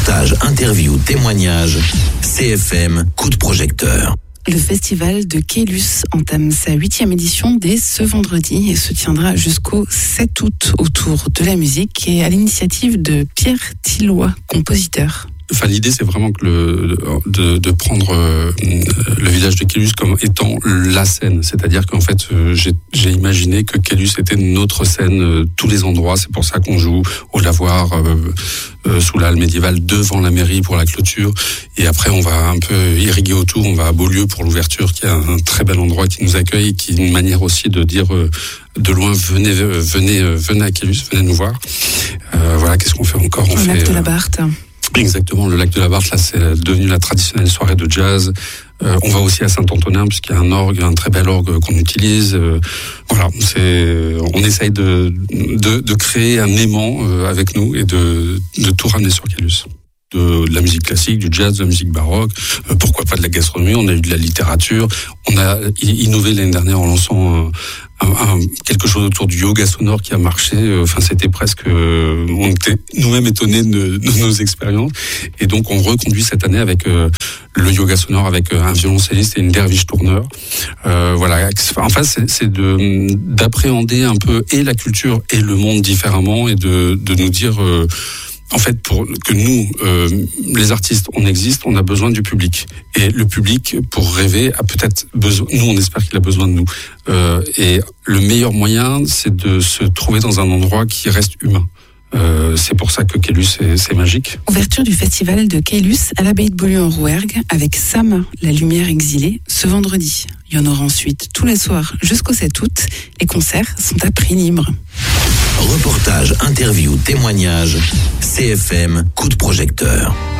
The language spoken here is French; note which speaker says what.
Speaker 1: Reportages, interviews, témoignages. CFM, coup de projecteur.
Speaker 2: Le festival de Caylus entame sa 8e édition dès ce vendredi et se tiendra jusqu'au 7 août autour de la musique et à l'initiative de Pierre Tilloy, compositeur.
Speaker 3: Enfin, l'idée, c'est vraiment que de prendre le village de Caylus comme étant la scène. C'est-à-dire qu'en fait, j'ai imaginé que Caylus était notre scène, tous les endroits. C'est pour ça qu'on joue au lavoir, sous la halle médiévale, devant la mairie pour la clôture. Et après, on va un peu irriguer autour. On va à Beaulieu pour l'ouverture, qui est un très bel endroit qui nous accueille et qui est une manière aussi de dire de loin, venez à Caylus, venez nous voir. Voilà, qu'est-ce qu'on fait encore?
Speaker 2: On fait lac de la Barthe.
Speaker 3: Exactement, le lac de la Barthe, là, c'est devenu la traditionnelle soirée de jazz. On va aussi à Saint-Antonin, puisqu'il y a un orgue, un très bel orgue qu'on utilise. Voilà, on essaye de créer un aimant avec nous et de tout ramener sur Caylus. De la musique classique, du jazz, de la musique baroque, pourquoi pas de la gastronomie, on a eu de la littérature, on a innové l'année dernière en lançant quelque chose autour du yoga sonore qui a marché. Enfin, c'était presque, on était nous-mêmes étonnés de nos expériences. Et donc, on reconduit cette année avec le yoga sonore avec un violoncelliste et une derviche tourneur. Voilà. Enfin, c'est d'appréhender un peu et la culture et le monde différemment et de nous dire. En fait, pour que nous, les artistes, on existe, on a besoin du public. Et le public, pour rêver, a peut-être besoin. Nous, on espère qu'il a besoin de nous. Et le meilleur moyen, c'est de se trouver dans un endroit qui reste humain. C'est pour ça que Caylus, c'est magique.
Speaker 2: Ouverture du festival de Caylus à l'abbaye de Beaulieu en Rouergue avec Sam, la lumière exilée, ce vendredi. Il y en aura ensuite tous les soirs jusqu'au 7 août. Les concerts sont à prix libre.
Speaker 1: Reportages, interviews, témoignages. CFM, coup de projecteur.